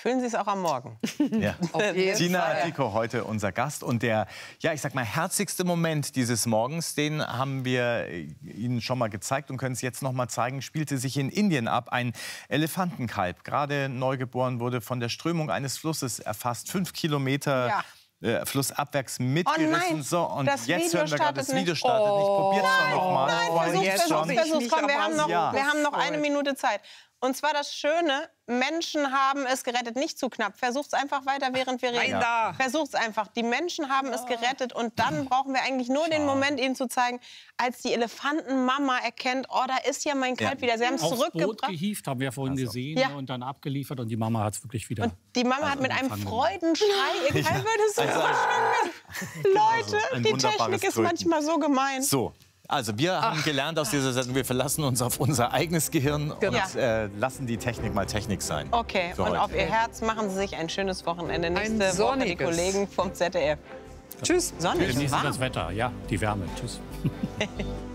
Fühlen Sie es auch am Morgen? Ja. Tina Dickow heute unser Gast. Und der, ja, ich sag mal, herzigste Moment dieses Morgens, den haben wir Ihnen schon mal gezeigt und können es jetzt noch mal zeigen, spielte sich in Indien ab. Ein Elefantenkalb, gerade neugeboren, wurde von der Strömung eines Flusses erfasst. 5 Kilometer flussabwärts mitgerissen. So, und jetzt hören wir gerade, das Video startet nicht. Probiert es doch noch mal. Versuch's. Komm, wir haben noch eine Minute Zeit. Und zwar das Schöne, Menschen haben es gerettet, nicht zu knapp. Versucht's einfach weiter, während wir reden. Versucht's einfach. Die Menschen haben es gerettet und dann brauchen wir eigentlich nur den Moment, ihnen zu zeigen, als die Elefantenmama erkennt, oh, da ist ja mein Kalb wieder. Sie haben es zurückgebracht. Boot gehievt, haben wir vorhin gesehen, und dann abgeliefert und die Mama hat es wirklich wieder. Und die Mama hat mit einem Freudenschrei, ihr Kalb würde so schön. Leute, die Technik ist manchmal so gemein. So. Also wir haben gelernt aus dieser Sendung, wir verlassen uns auf unser eigenes Gehirn und lassen die Technik mal Technik sein. Okay, und auf Ihr Herz machen Sie sich ein schönes Wochenende. Nächste Woche die Kollegen vom ZDF. Tschüss. Sonnig, Genießen das Wetter, ja, die Wärme. Tschüss.